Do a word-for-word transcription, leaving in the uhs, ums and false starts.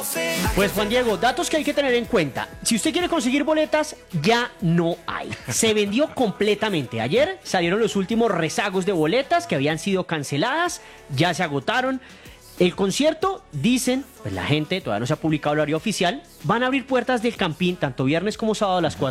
Pues Juan Diego, datos que hay que tener en cuenta. Si usted quiere conseguir boletas, ya no hay. Se vendió completamente. Ayer salieron los últimos rezagos de boletas que habían sido canceladas, ya se agotaron. El concierto, dicen, pues la gente, todavía no se ha publicado el horario oficial, van a abrir puertas del Campín tanto viernes como sábado a las cuatro.